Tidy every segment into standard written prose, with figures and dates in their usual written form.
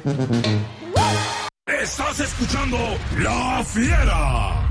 Estás escuchando La Fiera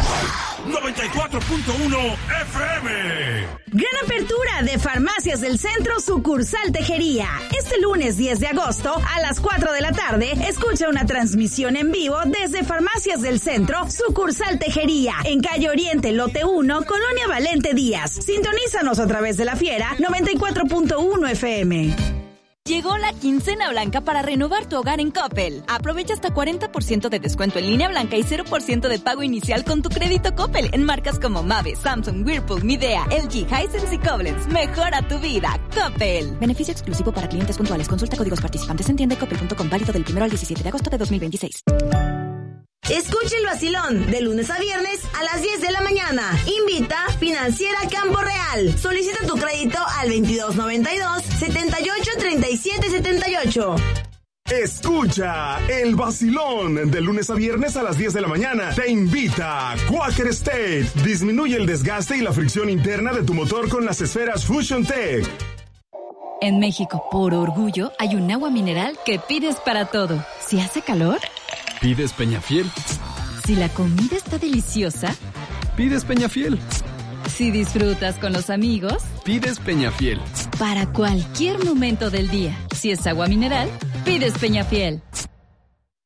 94.1 FM. Gran apertura de Farmacias del Centro sucursal Tejería. Este lunes 10 de agosto a las 4 de la tarde, escucha una transmisión en vivo desde Farmacias del Centro sucursal Tejería, en calle Oriente, lote 1, Colonia Valente Díaz. Sintonízanos a través de La Fiera 94.1 FM. Llegó la quincena blanca para renovar tu hogar en Coppel. Aprovecha hasta 40% de descuento en línea blanca y 0% de pago inicial con tu crédito Coppel en marcas como Mave, Samsung, Whirlpool, Midea, LG, Hisense y Koblenz. Mejora tu vida, Coppel. Beneficio exclusivo para clientes puntuales. Consulta códigos participantes en tienda.coppel.com, válido del 1 al 17 de agosto de 2026. Escuche el vacilón de lunes a viernes a las 10 de la mañana. Invita Financiera Campo Real. Solicita tu crédito al 2292 78 37 78. Escucha el vacilón de lunes a viernes a las 10 de la mañana. Te invita Quaker State. Disminuye el desgaste y la fricción interna de tu motor con las esferas Fusion Tech. En México, por orgullo, hay un agua mineral que pides para todo. Si hace calor, pides Peñafiel. si la comida está deliciosa, Pides Peñafiel. si disfrutas con los amigos, Pides Peñafiel. para cualquier momento del día. Si es agua mineral, pides Peñafiel.